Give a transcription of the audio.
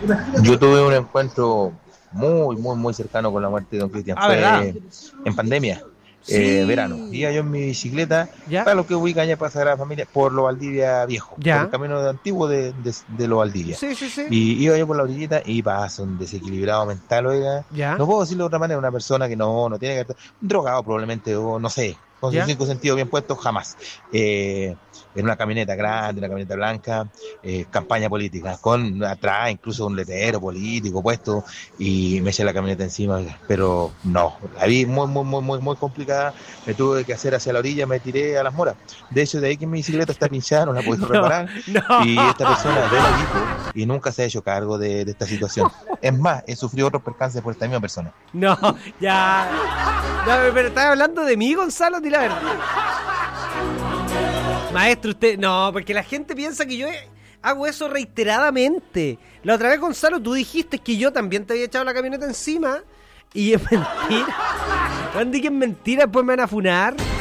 Yo tuve un encuentro muy cercano con la muerte de don Cristian. ¿Verdad? Fue en pandemia, verano. Sí. Iba yo en mi bicicleta, ¿Ya? para lo que ubican ya para Sagrada Familia, por lo Valdivia Viejo, por el ¿Ya? camino antiguo de lo Valdivia. Sí, sí, sí. Y iba yo por la orillita y pasa un desequilibrado mental, oiga. ¿Ya? No puedo decirlo de otra manera, una persona que no tiene que estar drogado probablemente, o no sé, con sus ¿Ya? cinco sentidos bien puestos, jamás. En una camioneta grande, una camioneta blanca, campaña política, con atrás incluso un letrero político puesto, y me eché la camioneta encima, oiga. Pero no, la vi muy complicada, me tuve que hacer hacia la orilla, me tiré a las moras. De hecho, de ahí que mi bicicleta está pinchada, no la he podido No, reparar, no. y esta persona ve la visto y nunca se ha hecho cargo de esta situación. Es más, he sufrido otros percances por esta misma persona. No, ya. No, pero ¿estás hablando de mí, Gonzalo? Di la verdad. Maestro, usted... No, porque la gente piensa que yo hago eso reiteradamente. La otra vez, Gonzalo, tú dijiste que yo también te había echado la camioneta encima. Y es mentira. Andy, que es mentira, después me van a funar.